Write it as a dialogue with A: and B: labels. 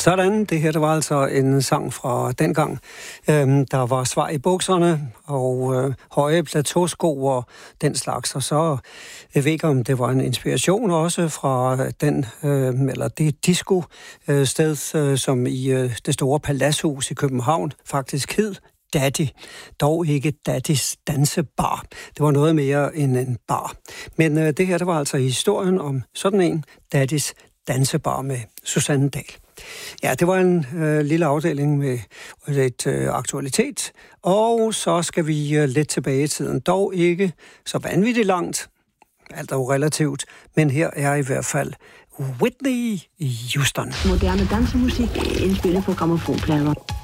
A: Sådan, det her, det var altså en sang fra dengang. Der var svar i bukserne og høje plateausko og den slags. Og så, jeg ved ikke, om det var en inspiration også fra den, eller det disco-sted, som i det store Palashus i København faktisk hed Daddy. Dog ikke Daddys dansebar. Det var noget mere end en bar. Men det her, det var altså historien om sådan en Daddys dansebar med Susanne Dahl. Ja, det var en lille afdeling med lidt aktualitet, og så skal vi lidt tilbage i tiden. Dog ikke så vanvittigt langt, alt er jo relativt, men her er i hvert fald Whitney Houston.
B: Moderne dansemusik indspillet på grammofonplader.